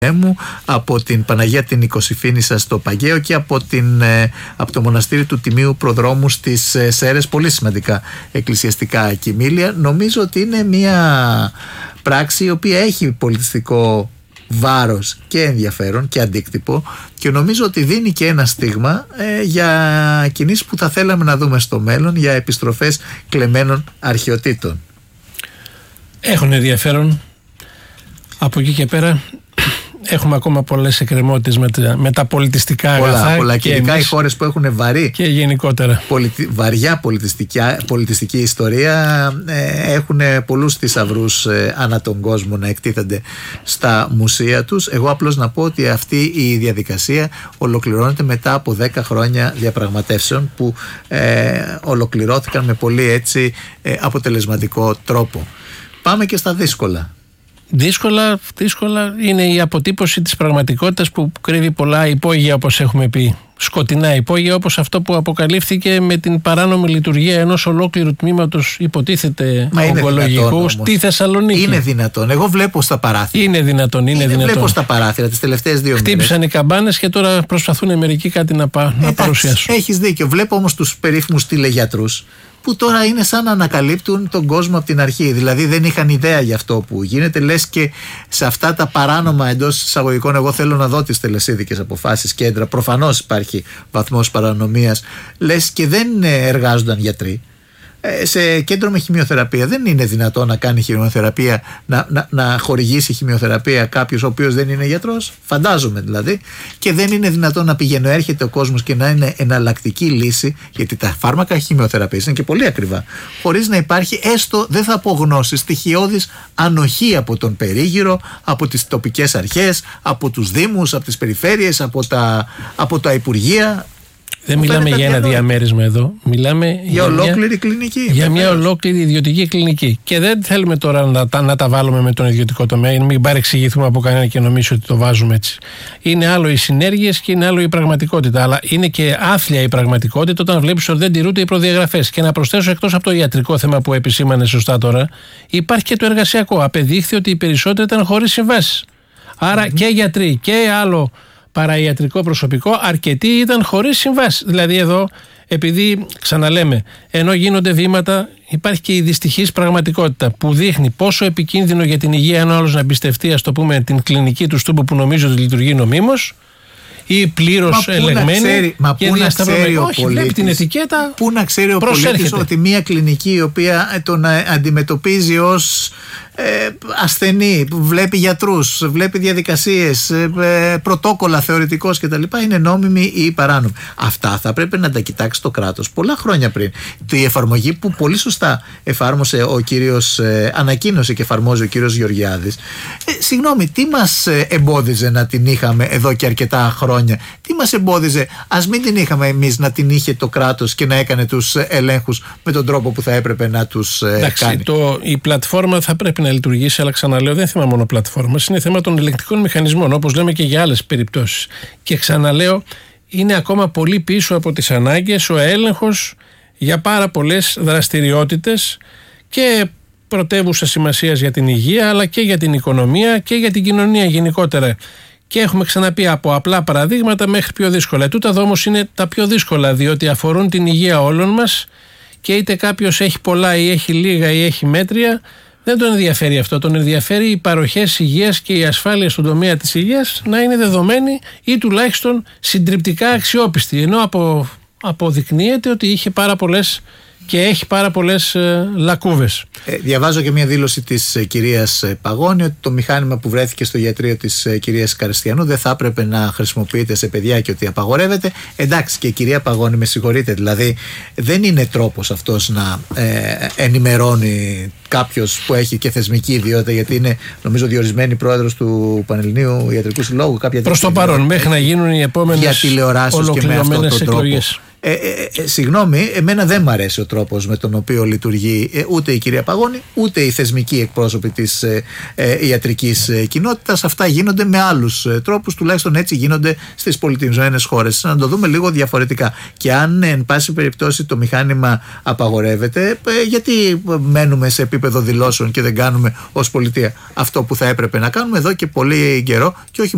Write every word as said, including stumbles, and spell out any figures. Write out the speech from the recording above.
μου, από την Παναγία την Οικοσυφήνισσα στο Παγκαίο και από, την, από το μοναστήρι του Τιμίου Προδρόμου στις Σέρρες, πολύ σημαντικά εκκλησιαστικά κοιμήλια. Νομίζω ότι είναι μια πράξη η οποία έχει πολιτιστικό βάρος και ενδιαφέρον και αντίκτυπο και νομίζω ότι δίνει και ένα στίγμα ε, για κινήσεις που θα θέλαμε να δούμε στο μέλλον, για επιστροφές κλεμμένων αρχαιοτήτων. Έχουν ενδιαφέρον. Από εκεί και πέρα έχουμε ακόμα πολλές εκκρεμότητες με τα, με τα πολιτιστικά πολλά, αγαθά. Πολλά, και ειδικά εμείς, οι χώρες που έχουν βαρύ και γενικότερα πολιτι, βαριά πολιτιστική, πολιτιστική ιστορία ε, έχουν πολλούς θησαυρούς ε, ανά τον κόσμο να εκτίθενται στα μουσεία τους. Εγώ απλώς να πω ότι αυτή η διαδικασία ολοκληρώνεται μετά από δέκα χρόνια διαπραγματεύσεων που ε, ολοκληρώθηκαν με πολύ έτσι ε, αποτελεσματικό τρόπο. Πάμε και στα δύσκολα. Δύσκολα, δύσκολα είναι η αποτύπωση της πραγματικότητας που κρύβει πολλά υπόγεια, όπως έχουμε πει. Σκοτεινά υπόγεια, όπως αυτό που αποκαλύφθηκε με την παράνομη λειτουργία ενός ολόκληρου τμήματος, υποτίθεται ογκολογικού, στη Θεσσαλονίκη. Είναι δυνατόν. Εγώ βλέπω στα παράθυρα. Είναι δυνατόν, είναι, είναι δυνατόν. Βλέπω στα παράθυρα τις τελευταίες δύο μέρες. Χτύπησαν οι καμπάνες και τώρα προσπαθούν μερικοί κάτι να, πα, να παρουσιάσουν. Έχεις δίκιο. Βλέπω όμως τους περίφημους τηλεγιατρούς που τώρα είναι σαν να ανακαλύπτουν τον κόσμο από την αρχή. Δηλαδή δεν είχαν ιδέα για αυτό που γίνεται. Λες και σε αυτά τα παράνομα εντός εισαγωγικών, εγώ θέλω να δω τις τελεσίδικες αποφάσεις, κέντρα. Προφανώς υπάρχει βαθμός παρανομίας. Λες και δεν εργάζονταν γιατροί. Σε κέντρο με χημειοθεραπεία δεν είναι δυνατόν να κάνει χημειοθεραπεία, να, να, να χορηγήσει χημειοθεραπεία κάποιος ο οποίος δεν είναι γιατρός, φαντάζομαι δηλαδή, και δεν είναι δυνατόν να πηγαίνει, έρχεται ο κόσμος και να είναι εναλλακτική λύση, γιατί τα φάρμακα χημειοθεραπείας είναι και πολύ ακριβά, χωρίς να υπάρχει έστω, δεν θα πω γνώση, στοιχειώδης ανοχή από τον περίγυρο, από τις τοπικές αρχές, από τους δήμους, από τις περιφέρειες, από τα, από τα υπουργεία. Δεν μιλάμε για ένα διαμέρισμα εδώ. Μιλάμε για, για ολόκληρη μια, κλινική. Για μια ολόκληρη ιδιωτική κλινική. Και δεν θέλουμε τώρα να τα, να τα βάλουμε με τον ιδιωτικό τομέα, μην παρεξηγηθούμε από κανένα και νομίσει ότι το βάζουμε έτσι. Είναι άλλο οι συνέργειες και είναι άλλο η πραγματικότητα. Αλλά είναι και άθλια η πραγματικότητα όταν βλέπεις ότι δεν τηρούνται οι προδιαγραφές. Και να προσθέσω, εκτός από το ιατρικό θέμα που επισήμανε σωστά τώρα, υπάρχει και το εργασιακό. Απεδείχθη ότι οι περισσότεροι ήταν χωρίς συμβάσεις. Άρα mm-hmm. και γιατροί και άλλο παραϊατρικό προσωπικό, αρκετοί ήταν χωρίς συμβάσεις. Δηλαδή εδώ, επειδή ξαναλέμε, ενώ γίνονται βήματα, υπάρχει και η δυστυχής πραγματικότητα που δείχνει πόσο επικίνδυνο για την υγεία ένα άλλος να εμπιστευτεί, ας το πούμε, την κλινική του Στούμπου που νομίζω ότι λειτουργεί νομίμως ή πλήρως ελεγμένη. Ξέρει, μα πού να ξέρει ο όχι, βλέπει την ετικέτα. Πού να ξέρει ο πολίτης ότι μια κλινική η οποία τον αντιμετωπίζει ως Ε, ασθενή, βλέπει γιατρούς, βλέπει διαδικασίες, ε, πρωτόκολλα θεωρητικός κτλ. Είναι νόμιμη ή παράνομη. Αυτά θα πρέπει να τα κοιτάξει το κράτος πολλά χρόνια πριν. Η εφαρμογή που πολύ σωστά εφάρμοσε ο κύριος, ε, ανακοίνωσε και εφαρμόζει ο κύριος Γεωργιάδης. Ε, συγγνώμη, τι μας εμπόδιζε να την είχαμε εδώ και αρκετά χρόνια? Τι μας εμπόδιζε, ας μην την είχαμε εμείς, να την είχε το κράτος και να έκανε τους ελέγχους με τον τρόπο που θα έπρεπε να τους ε, Εντάξει, κάνει. Το, η πλατφόρμα θα πρέπει να λειτουργήσει, αλλά ξαναλέω, δεν είναι θέμα μόνο πλατφόρμας, είναι θέμα των ελεγκτικών μηχανισμών, όπως λέμε και για άλλες περιπτώσεις. Και ξαναλέω, είναι ακόμα πολύ πίσω από τις ανάγκες ο έλεγχος για πάρα πολλές δραστηριότητες και πρωτεύουσα σημασίας για την υγεία, αλλά και για την οικονομία και για την κοινωνία γενικότερα. Και έχουμε ξαναπεί από απλά παραδείγματα μέχρι πιο δύσκολα. Τούτα εδώ όμως είναι τα πιο δύσκολα, διότι αφορούν την υγεία όλων μας και είτε κάποιος έχει πολλά ή έχει λίγα ή έχει μέτρια, δεν τον ενδιαφέρει αυτό. Τον ενδιαφέρει οι παροχές υγείας και η ασφάλεια στον τομέα της υγείας να είναι δεδομένη ή τουλάχιστον συντριπτικά αξιόπιστη. Ενώ απο, αποδεικνύεται ότι είχε πάρα πολλές και έχει πάρα πολλές ε, λακκούβες. Ε, διαβάζω και μια δήλωση της ε, κυρίας Παγώνη ότι το μηχάνημα που βρέθηκε στο ιατρείο της ε, κυρίας Καριστιανού δεν θα έπρεπε να χρησιμοποιείται σε παιδιά και ότι απαγορεύεται. Εντάξει, και η κυρία Παγώνη, με συγχωρείτε, δηλαδή δεν είναι τρόπος αυτός να ε, ενημερώνει κάποιος που έχει και θεσμική ιδιότητα, γιατί είναι νομίζω διορισμένη πρόεδρος του Πανελληνίου Ιατρικού Συλλόγου. Προς το παρόν, μέχρι να γίνουν οι επόμενες ολοκληρωμένες εκλογές. Ε, ε, ε, συγγνώμη, εμένα δεν μ' αρέσει ο τρόπος με τον οποίο λειτουργεί ε, ούτε η κυρία Παγώνη, ούτε οι θεσμικοί εκπρόσωποι της ε, ε, ιατρικής ε, κοινότητας. Αυτά γίνονται με άλλους ε, τρόπους, τουλάχιστον έτσι γίνονται στις πολιτισμένες χώρες. Να το δούμε λίγο διαφορετικά. Και αν εν πάση περιπτώσει το μηχάνημα απαγορεύεται, ε, γιατί μένουμε σε επίπεδο δηλώσεων και δεν κάνουμε ως πολιτεία αυτό που θα έπρεπε να κάνουμε εδώ και πολύ καιρό, και όχι